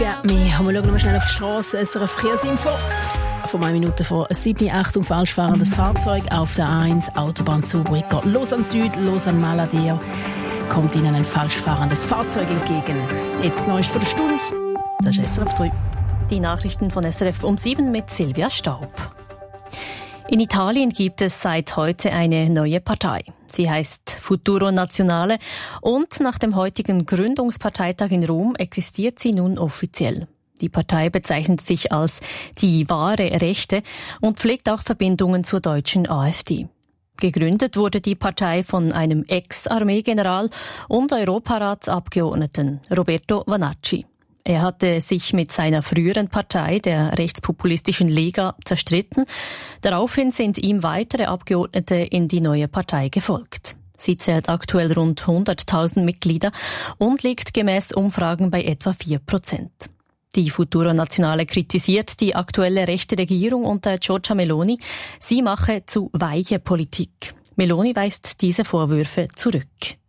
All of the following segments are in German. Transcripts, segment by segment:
Ja, wir schauen mal schnell auf die Straße. SRF Verkehrsinfo. Von 1 Minute vor 7 Uhr. Achtung, falsch fahrendes Fahrzeug auf der A1 Autobahnzubringer Lausanne Süd, Lausanne Maladier. Kommt Ihnen ein falsch fahrendes Fahrzeug entgegen. Jetzt neuest von der Stunde. Das ist SRF 3. Die Nachrichten von SRF um 7 mit Silvia Staub. In Italien gibt es seit heute eine neue Partei. Sie heißt Futuro Nazionale und nach dem heutigen Gründungsparteitag in Rom existiert sie nun offiziell. Die Partei bezeichnet sich als die wahre Rechte und pflegt auch Verbindungen zur deutschen AfD. Gegründet wurde die Partei von einem Ex-Armeegeneral und Europaratsabgeordneten Roberto Vanacci. Er hatte sich mit seiner früheren Partei, der rechtspopulistischen Lega, zerstritten. Daraufhin sind ihm weitere Abgeordnete in die neue Partei gefolgt. Sie zählt aktuell rund 100.000 Mitglieder und liegt gemäß Umfragen bei etwa 4%. Die Futuro Nazionale kritisiert die aktuelle rechte Regierung unter Giorgia Meloni. Sie mache zu weiche Politik. Meloni weist diese Vorwürfe zurück.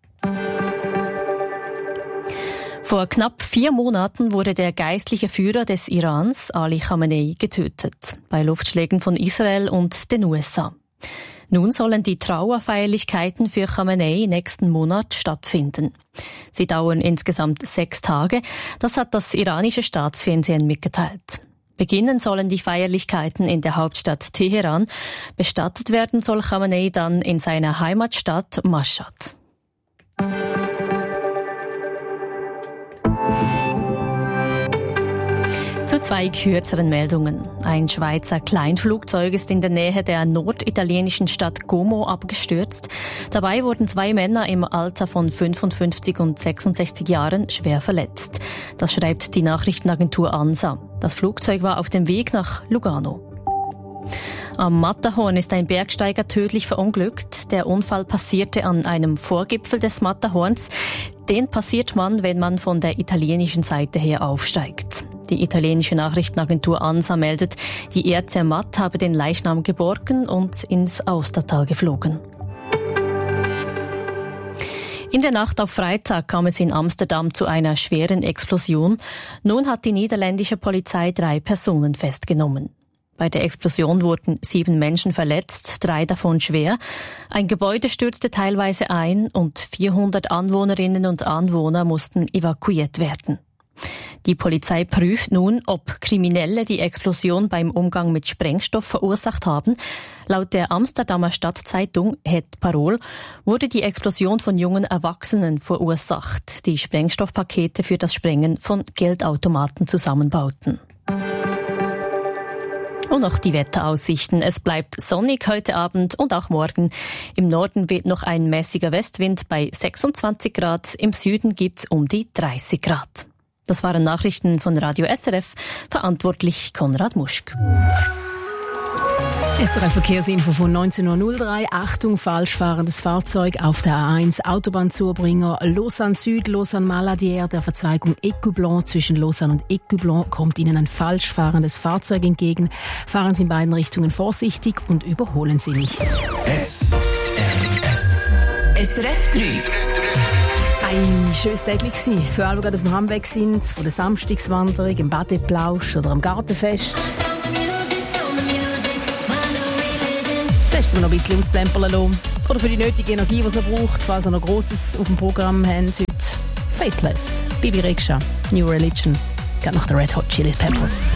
Vor knapp 4 Monaten wurde der geistliche Führer des Irans, Ali Khamenei, getötet, bei Luftschlägen von Israel und den USA. Nun sollen die Trauerfeierlichkeiten für Khamenei nächsten Monat stattfinden. Sie dauern insgesamt 6 Tage, das hat das iranische Staatsfernsehen mitgeteilt. Beginnen sollen die Feierlichkeiten in der Hauptstadt Teheran, bestattet werden soll Khamenei dann in seiner Heimatstadt Mashhad. Zu 2 kürzeren Meldungen. Ein Schweizer Kleinflugzeug ist in der Nähe der norditalienischen Stadt Como abgestürzt. Dabei wurden 2 Männer im Alter von 55 und 66 Jahren schwer verletzt. Das schreibt die Nachrichtenagentur ANSA. Das Flugzeug war auf dem Weg nach Lugano. Am Matterhorn ist ein Bergsteiger tödlich verunglückt. Der Unfall passierte an einem Vorgipfel des Matterhorns. Den passiert man, wenn man von der italienischen Seite her aufsteigt. Die italienische Nachrichtenagentur ANSA meldet, die Air Zermatt habe den Leichnam geborgen und ins Austertal geflogen. In der Nacht auf Freitag kam es in Amsterdam zu einer schweren Explosion. Nun hat die niederländische Polizei 3 Personen festgenommen. Bei der Explosion wurden 7 Menschen verletzt, 3 davon schwer. Ein Gebäude stürzte teilweise ein und 400 Anwohnerinnen und Anwohner mussten evakuiert werden. Die Polizei prüft nun, ob Kriminelle die Explosion beim Umgang mit Sprengstoff verursacht haben. Laut der Amsterdamer Stadtzeitung Het Parool wurde die Explosion von jungen Erwachsenen verursacht, die Sprengstoffpakete für das Sprengen von Geldautomaten zusammenbauten. Und noch die Wetteraussichten. Es bleibt sonnig heute Abend und auch morgen. Im Norden weht noch ein mäßiger Westwind bei 26 Grad. Im Süden gibt's um die 30 Grad. Das waren Nachrichten von Radio SRF, verantwortlich Konrad Muschk. SRF Verkehrsinfo von 19.03 Uhr. Achtung, falsch fahrendes Fahrzeug auf der A1 Autobahnzubringer Lausanne Süd, Lausanne Maladier, der Verzweigung Écublon. Zwischen Lausanne und Écublon kommt Ihnen ein falsch fahrendes Fahrzeug entgegen. Fahren Sie in beiden Richtungen vorsichtig und überholen Sie nicht. SRF 3. Ein schönes Tag war für alle, die gerade auf dem Heimweg sind, von der Samstagswanderung, im Badeplausch oder am Gartenfest. Da ist es noch ein bisschen ausplempern lassen. Oder für die nötige Energie, die es noch braucht, falls ihr noch Grosses auf dem Programm habt heute. Faithless, Bibi Rexha, New Religion, gerade nach der Red Hot Chili Peppers.